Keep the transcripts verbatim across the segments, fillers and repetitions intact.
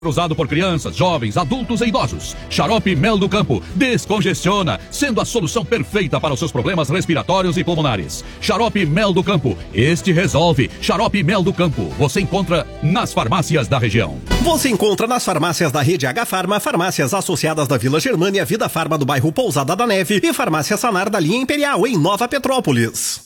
Usado por crianças, jovens, adultos e idosos. Xarope Mel do Campo descongestiona, sendo a solução perfeita para os seus problemas respiratórios e pulmonares. Xarope Mel do Campo, este resolve. Xarope Mel do Campo, você encontra nas farmácias da região. Você encontra nas farmácias da rede H Farma, farmácias associadas da Vila Germânia, Vida Farma do bairro Pousada da Neve e farmácia Sanar da linha Imperial em Nova Petrópolis.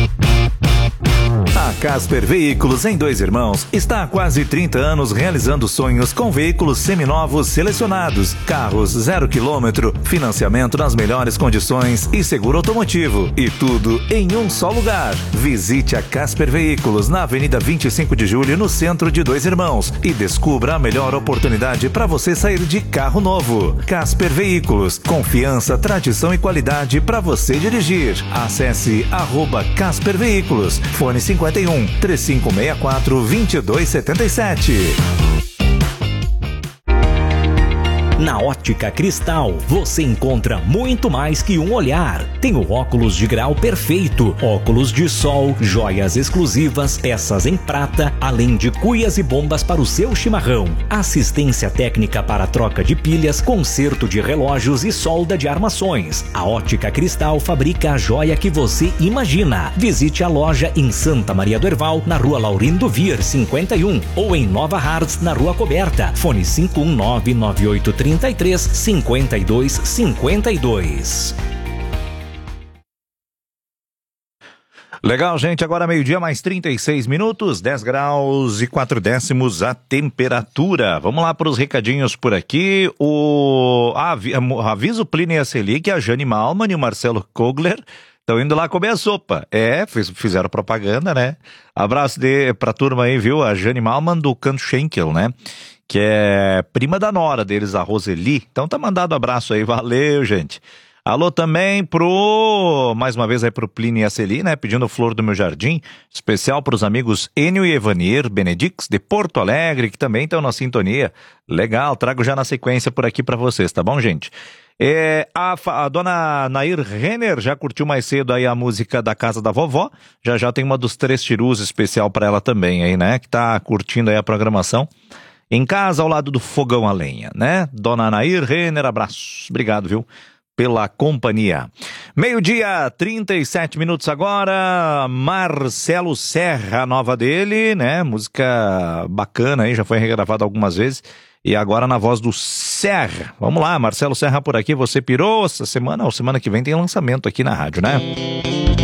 A Casper Veículos em Dois Irmãos está há quase trinta anos realizando sonhos com veículos seminovos selecionados, carros zero quilômetro, financiamento nas melhores condições e seguro automotivo. E tudo em um só lugar. Visite a Casper Veículos na Avenida vinte e cinco de julho, no centro de Dois Irmãos, e descubra a melhor oportunidade para você sair de carro novo. Casper Veículos, confiança, tradição e qualidade para você dirigir. Acesse arroba Casper Veículos, fone cinquenta e um, três cinco seis quatro, dois dois sete sete. Na Ótica Cristal, você encontra muito mais que um olhar. Tem o óculos de grau perfeito, óculos de sol, joias exclusivas, peças em prata, além de cuias e bombas para o seu chimarrão. Assistência técnica para troca de pilhas, conserto de relógios e solda de armações. A Ótica Cristal fabrica a joia que você imagina. Visite a loja em Santa Maria do Herval, na Rua Laurindo Vier cinquenta e um, ou em Nova Hartz, na Rua Coberta. Fone cinco um nove, nove oito três três, cinco dois cinco dois. Legal, gente. Agora meio-dia, mais trinta e seis minutos, dez graus e quatro décimos a temperatura. Vamos lá para os recadinhos por aqui. O avi... aviso Plínio Selic, a Jane Malman e o Marcelo Kogler estão indo lá comer a sopa. É, fizeram propaganda, né? Abraço de... pra turma aí, viu? A Jane Malman do Canto Schenkel, né? Que é prima da nora deles, a Roseli. Então tá mandado abraço aí, valeu, gente. Alô também pro, mais uma vez aí pro Plínio e a Celi, né, pedindo Flor do Meu Jardim, especial pros amigos Enio e Evanir Benedix de Porto Alegre, que também estão na sintonia. Legal, trago já na sequência por aqui pra vocês, tá bom, gente? É, a, a dona Nair Renner já curtiu mais cedo aí a música da Casa da Vovó, já já tem uma dos Três Tirus especial pra ela também aí, né, que tá curtindo aí a programação. Em casa, ao lado do fogão a lenha, né? Dona Nair Renner, abraços. Obrigado, viu? Pela companhia. Meio-dia, trinta e sete minutos agora. Marcelo Serra, a nova dele, né? Música bacana aí, já foi regravada algumas vezes. E agora na voz do Serra. Vamos lá, Marcelo Serra por aqui. Você pirou essa semana ou semana que vem tem lançamento aqui na rádio, né?